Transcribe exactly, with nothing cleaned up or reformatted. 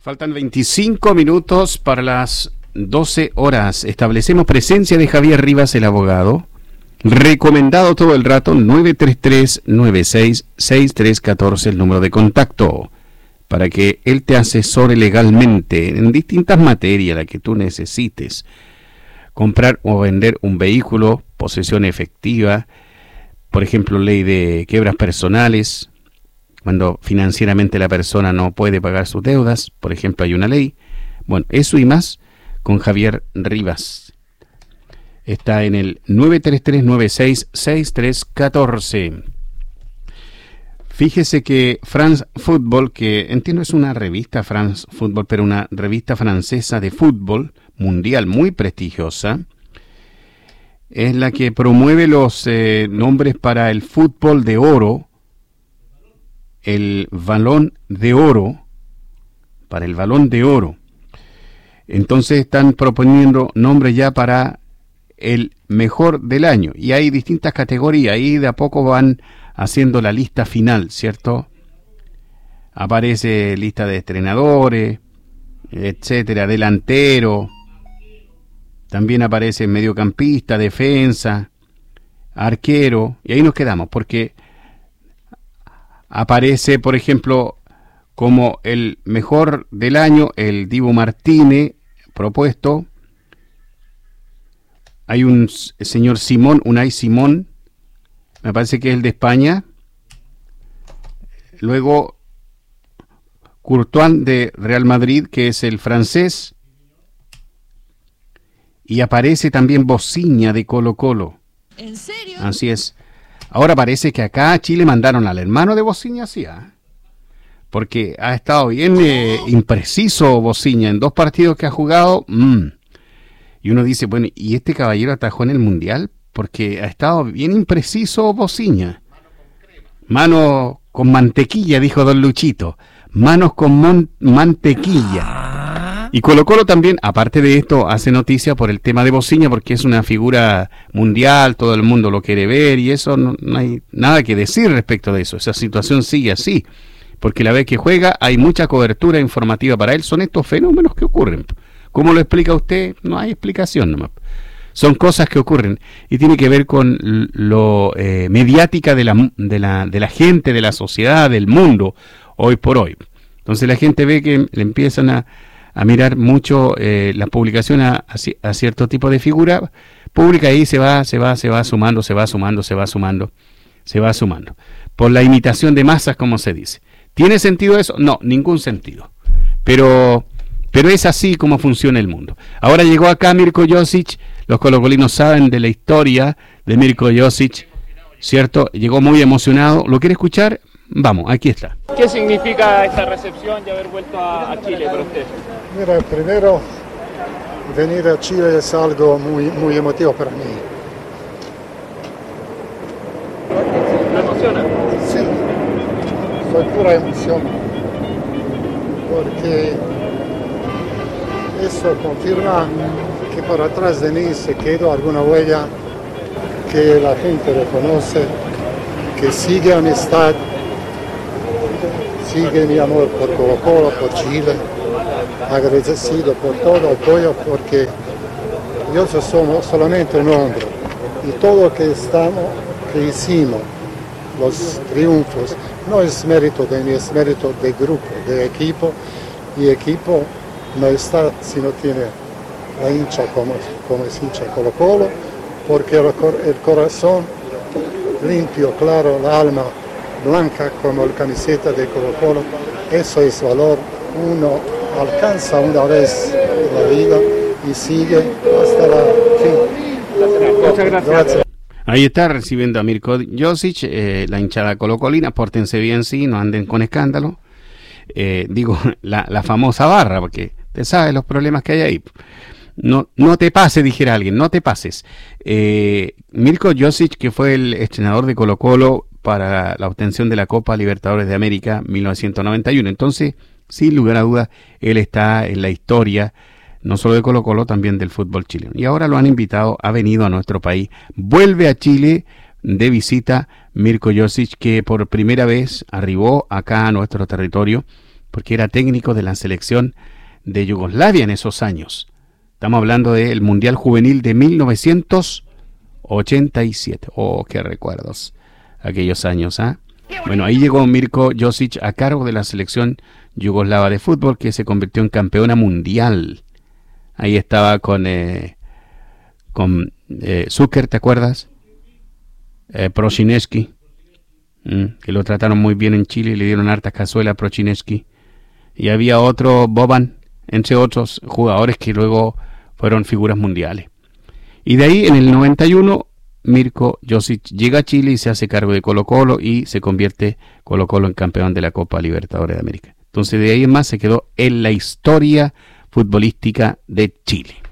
Faltan veinticinco minutos para las doce horas. Establecemos presencia de Javier Rivas, el abogado. Recomendado todo el rato, nueve tres tres, nueve seis, seis tres uno cuatro, el número de contacto, para que él te asesore legalmente en distintas materias, la que tú necesites. Comprar o vender un vehículo, posesión efectiva, por ejemplo, ley de quiebras personales, cuando financieramente la persona no puede pagar sus deudas, por ejemplo, hay una ley. Bueno, eso y más con Javier Rivas. Está en el nueve tres tres, nueve seis, seis tres uno cuatro. Fíjese que France Football, que entiendo es una revista France Football, pero una revista francesa de fútbol mundial muy prestigiosa, es la que promueve los eh, nombres para el fútbol de oro, el balón de oro, para el balón de oro. Entonces están proponiendo nombres ya para el mejor del año, y hay distintas categorías, y de a poco van haciendo la lista final, ¿cierto? Aparece lista de entrenadores, etcétera, delantero, también aparece mediocampista, defensa, arquero, y ahí nos quedamos, porque aparece, por ejemplo, como el mejor del año, el Dibu Martínez, propuesto. Hay un señor Simón, Unai Simón, me parece que es el de España. Luego, Courtois de Real Madrid, que es el francés. Y aparece también Bociña de Colo Colo. ¿En serio? Así es. Ahora parece que acá a Chile mandaron al hermano de Bociña, sí, ¿eh? Porque ha estado bien eh, impreciso Bociña en dos partidos que ha jugado. Mmm. Y uno dice, bueno, ¿y este caballero atajó en el Mundial? Porque ha estado bien impreciso Bociña. Mano con mantequilla, dijo don Luchito. Manos con mon- mantequilla. Y Colo Colo también, aparte de esto, hace noticia por el tema de Bociña, porque es una figura mundial, todo el mundo lo quiere ver, y eso no, no hay nada que decir respecto de eso. Esa situación sigue así, porque la vez que juega hay mucha cobertura informativa para él. Son estos fenómenos que ocurren. ¿Cómo lo explica usted? No hay explicación nomás. Son cosas que ocurren y tiene que ver con lo eh, mediática de la, de, la, de la gente, de la sociedad, del mundo, hoy por hoy. Entonces la gente ve que le empiezan a, a mirar mucho eh, la publicación a, a, a cierto tipo de figura pública, y se va, se va, se va sumando, se va sumando, se va sumando, se va sumando. Por la imitación de masas, como se dice. ¿Tiene sentido eso? No, ningún sentido. Pero... Pero es así como funciona el mundo. Ahora llegó acá Mirko Josic. Los colocolinos saben de la historia de Mirko Josic, ¿cierto? Llegó muy emocionado. ¿Lo quiere escuchar? Vamos, aquí está. ¿Qué significa esta recepción de haber vuelto a, a Chile para usted? Mira, primero, venir a Chile es algo muy, muy emotivo para mí. ¿Lo emociona? Sí, soy pura emoción. Porque eso confirma que por atrás de mí se quedó alguna huella, que la gente reconoce, que sigue amistad, sigue mi amor por Colo Colo, por Chile, agradecido por todo el apoyo, porque yo soy solamente un hombre y todo lo que estamos, que hicimos, los triunfos, no es mérito de mí, es mérito del grupo, del equipo, y equipo no está si no tiene la hincha como, como es hincha Colo Colo, porque el, el corazón limpio, claro, la alma blanca como la camiseta de Colo Colo, eso es valor. Uno alcanza una vez en la vida y sigue hasta la fin. Muchas gracias. Gracias. Ahí está recibiendo a Mirko Josic, eh, la hinchada colocolina. Pórtense bien, sí, no anden con escándalo. Eh, digo, la, la famosa barra, porque te sabes los problemas que hay ahí. No, no te pases, dijera alguien, no te pases. Eh, Mirko Josic, que fue el entrenador de Colo Colo para la obtención de la Copa Libertadores de América mil novecientos noventa y uno. Entonces, sin lugar a dudas, él está en la historia, no solo de Colo Colo, también del fútbol chileno. Y ahora lo han invitado, ha venido a nuestro país, vuelve a Chile de visita Mirko Josic, que por primera vez arribó acá a nuestro territorio porque era técnico de la selección de Yugoslavia en esos años. Estamos hablando del Mundial Juvenil de mil novecientos ochenta y siete. Oh, qué recuerdos aquellos años, ¿ah? ¿eh? Bueno, ahí llegó Mirko Josic a cargo de la selección yugoslava de fútbol, que se convirtió en campeona mundial. Ahí estaba con eh, con eh, Zucker, ¿te acuerdas? Eh, Procineski, mm, que lo trataron muy bien en Chile y le dieron hartas cazuelas a Procineski. Y había otro, Boban, entre otros jugadores que luego fueron figuras mundiales. Y de ahí, en el noventa y uno, Mirko Josic llega a Chile y se hace cargo de Colo Colo y se convierte Colo Colo en campeón de la Copa Libertadores de América. Entonces de ahí en más se quedó en la historia futbolística de Chile.